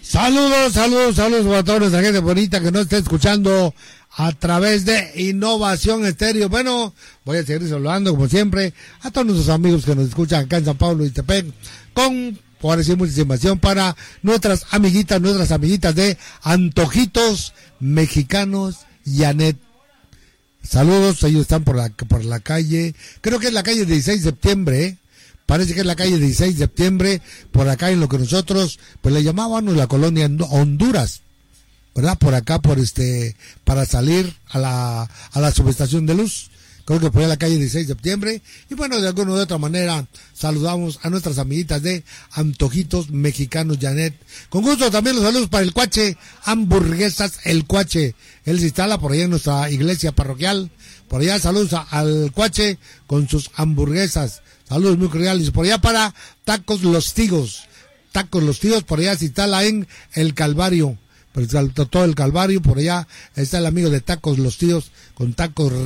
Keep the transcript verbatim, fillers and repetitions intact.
Saludos, saludos, saludos para toda nuestra gente bonita que nos está escuchando a través de Innovación Estéreo. Bueno, voy a seguir saludando como siempre a todos nuestros amigos que nos escuchan acá en San Pablo y Tepec, con, por decir, mucha información para nuestras amiguitas, nuestras amiguitas de Antojitos Mexicanos Janet. Saludos, ellos están por la, por la calle, creo que es la calle dieciséis de septiembre, ¿eh? Parece que es la calle dieciséis de septiembre, por acá en lo que nosotros, pues le llamábamos la colonia Honduras, ¿verdad? Por acá, por este, para salir a la, a la subestación de luz. Creo que por ahí la calle dieciséis de septiembre. Y bueno, de alguna u otra manera, saludamos a nuestras amiguitas de Antojitos Mexicanos Janet. Con gusto también los saludos para el Cuache, Hamburguesas El Cuache. Él se instala por allá en nuestra iglesia parroquial. Por allá saludos a, al Cuache con sus hamburguesas. Saludos muy cordiales. Por allá para Tacos Los Tigos. Tacos Los Tigos, por allá se instala en El Calvario. Por todo el Calvario, por allá está el amigo de Tacos Los Tíos con tacos